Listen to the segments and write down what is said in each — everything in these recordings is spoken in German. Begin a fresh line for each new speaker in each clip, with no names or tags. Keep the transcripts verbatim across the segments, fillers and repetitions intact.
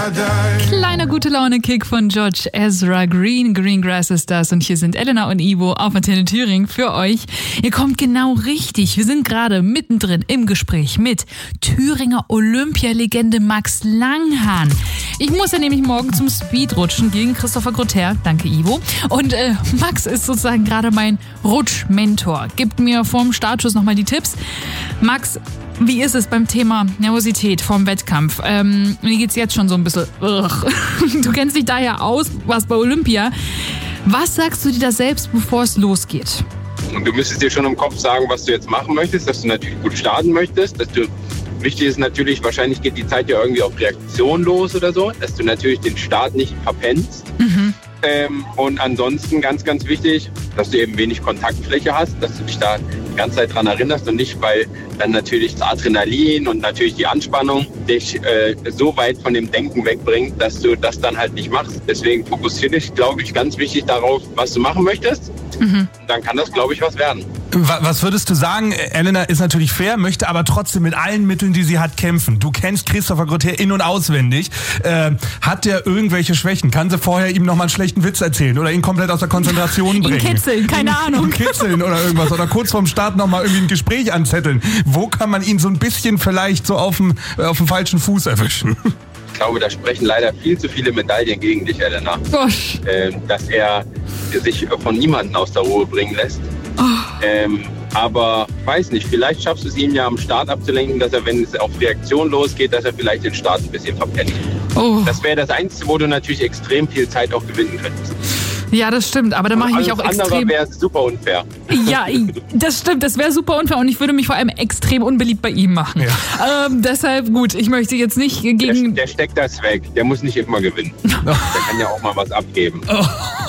Kleiner Gute-Laune-Kick von George Ezra Green. Greengrass ist das und hier sind Elena und Ivo auf Antenne Thüringen für euch. Ihr kommt genau richtig. Wir sind gerade mittendrin im Gespräch mit Thüringer Olympialegende Max Langhahn. Ich muss ja nämlich morgen zum Speedrutschen gegen Christopher Grotter. Danke, Ivo. Und äh, Max ist sozusagen gerade mein Rutschmentor. Gibt mir vorm Startschuss nochmal die Tipps. Max, wie ist es beim Thema Nervosität vorm Wettkampf? Ähm, mir geht's jetzt schon so ein bisschen. Ugh. Du kennst dich da ja aus, warst bei Olympia. Was sagst du dir da selbst, bevor es losgeht?
Und du müsstest dir schon im Kopf sagen, was du jetzt machen möchtest, dass du natürlich gut starten möchtest, dass du, wichtig ist natürlich, wahrscheinlich geht die Zeit ja irgendwie auf Reaktion los oder so, dass du natürlich den Start nicht verpennst. Mhm. Ähm, und ansonsten ganz, ganz wichtig, dass du eben wenig Kontaktfläche hast, dass du dich da die ganze Zeit dran erinnerst und nicht, weil dann natürlich das Adrenalin und natürlich die Anspannung dich äh, so weit von dem Denken wegbringt, dass du das dann halt nicht machst. Deswegen fokussiere dich, glaube ich, ganz wichtig darauf, was du machen möchtest. Mhm. Dann kann das, glaube ich, was werden.
Was würdest du sagen? Elena ist natürlich fair, möchte aber trotzdem mit allen Mitteln, die sie hat, kämpfen. Du kennst Christopher Grotter in- und auswendig. Äh, hat der irgendwelche Schwächen? Kann sie vorher ihm nochmal einen schlechten Witz erzählen oder ihn komplett aus der Konzentration bringen?
Ihn kitzeln, keine Ahnung.
Ihn kitzeln oder irgendwas. Oder kurz vorm Start nochmal irgendwie ein Gespräch anzetteln. Wo kann man ihn so ein bisschen vielleicht so auf dem, auf dem falschen Fuß erwischen?
Ich glaube, da sprechen leider viel zu viele Medaillen gegen dich, Elena. Äh, dass er sich von niemandem aus der Ruhe bringen lässt. Oh. Ähm, aber weiß nicht, vielleicht schaffst du es ihm ja am Start abzulenken, dass er, wenn es auf Reaktion losgeht, dass er vielleicht den Start ein bisschen verpennt. Oh. Das wäre das Einzige, wo du natürlich extrem viel Zeit auch gewinnen könntest.
Ja, das stimmt, aber da mache ich mich auch extrem...
Alles andere wäre super unfair.
Ja, das stimmt, das wäre super unfair und ich würde mich vor allem extrem unbeliebt bei ihm machen. Ja. Ähm, deshalb, gut, ich möchte jetzt nicht gegen...
Der, der steckt das weg, der muss nicht immer gewinnen. Der kann ja auch mal was abgeben.
Oh.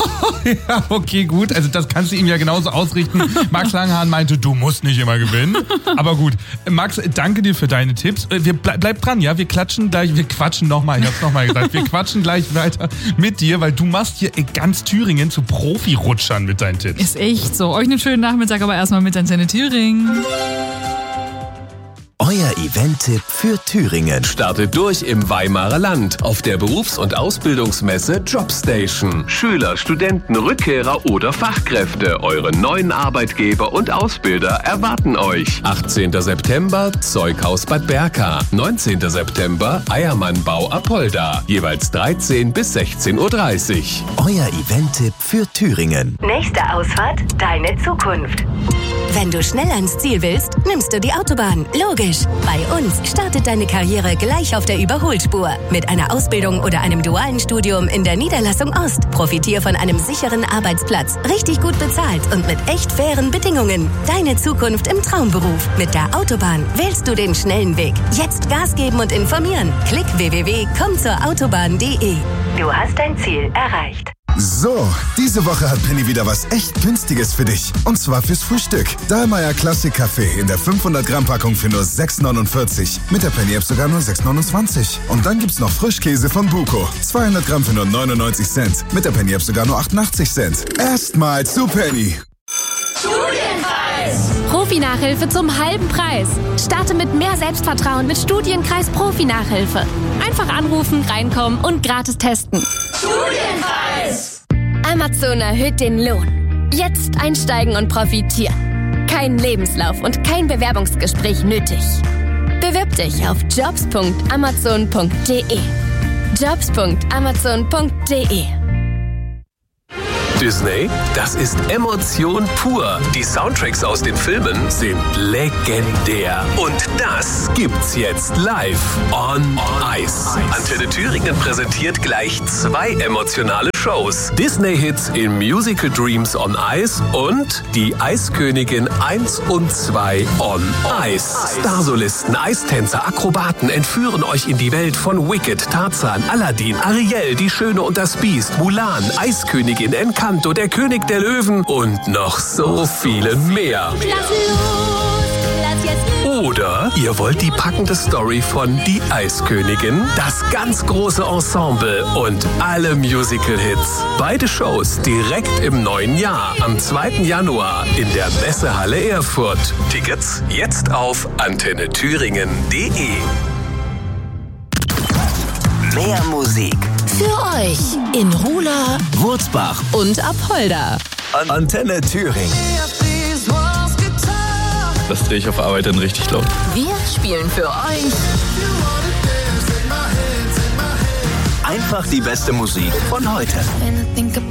Ja, okay, gut, also das kannst du ihm ja genauso ausrichten. Max Langhahn meinte, du musst nicht immer gewinnen. Aber gut, Max, danke dir für deine Tipps. Wir ble- bleib dran, ja, wir klatschen gleich, wir quatschen nochmal, ich hab's nochmal gesagt, wir quatschen gleich weiter mit dir, weil du machst hier ganz Thüringen zu Profi-Rutschern mit deinen Tipps.
Ist echt so. Euch einen schönen Nachmittag, aber erstmal mit Antenne Thüringen.
Euer Event-Tipp für Thüringen.
Startet durch im Weimarer Land auf der Berufs- und Ausbildungsmesse Jobstation. Schüler, Studenten, Rückkehrer oder Fachkräfte, eure neuen Arbeitgeber und Ausbilder erwarten euch. achtzehnten September Zeughaus Bad Berka, neunzehnten September Eiermannbau Apolda, jeweils dreizehn bis sechzehn Uhr dreißig.
Euer Event-Tipp für Thüringen.
Nächste Ausfahrt, deine Zukunft. Wenn du schnell ans Ziel willst, nimmst du die Autobahn. Logisch. Bei uns startet deine Karriere gleich auf der Überholspur. Mit einer Ausbildung oder einem dualen Studium in der Niederlassung Ost. Profitier von einem sicheren Arbeitsplatz, richtig gut bezahlt und mit echt fairen Bedingungen. Deine Zukunft im Traumberuf. Mit der Autobahn wählst du den schnellen Weg. Jetzt Gas geben und informieren. Klick w w w punkt komm zur autobahn punkt de. Du hast dein Ziel erreicht.
So, diese Woche hat Penny wieder was echt Günstiges für dich. Und zwar fürs Frühstück. Dahlmeier Classic Kaffee in der fünfhundert Gramm Packung für nur sechs neunundvierzig. Mit der Penny App sogar nur sechs neunundzwanzig. Und dann gibt's noch Frischkäse von Buko. zweihundert Gramm für nur neunundneunzig Cent. Mit der Penny App sogar nur achtundachtzig Cent. Erstmal zu Penny.
Studienkreis! Profi-Nachhilfe zum halben Preis. Starte mit mehr Selbstvertrauen mit Studienkreis Profi-Nachhilfe. Einfach anrufen, reinkommen und gratis testen.
Studienkreis!
Amazon erhöht den Lohn. Jetzt einsteigen und profitieren. Kein Lebenslauf und kein Bewerbungsgespräch nötig. Bewirb dich auf jobs punkt amazon punkt de. jobs punkt amazon punkt de.
Disney, das ist Emotion pur. Die Soundtracks aus den Filmen sind legendär. Und das gibt's jetzt live on Ice. Antenne Thüringen präsentiert gleich zwei emotionale Shows. Disney-Hits in Musical Dreams on Ice und die Eiskönigin eins und zwei on Ice. Starsolisten, Eistänzer, Akrobaten entführen euch in die Welt von Wicked, Tarzan, Aladdin, Ariel, die Schöne und das Biest, Mulan, Eiskönigin, Encanto, der König der Löwen und noch so viele mehr. Oder ihr wollt die packende Story von Die Eiskönigin, das ganz große Ensemble und alle Musical-Hits. Beide Shows direkt im neuen Jahr, am zweiten Januar in der Messehalle Erfurt. Tickets jetzt auf antenne thüringen punkt de.
mehr Musik.
Für euch in Rula
Wurzbach
und Apolda.
An Antenne Thüringen.
Das drehe ich auf Arbeit dann richtig laut.
Wir spielen für euch
Einfach die beste Musik von heute.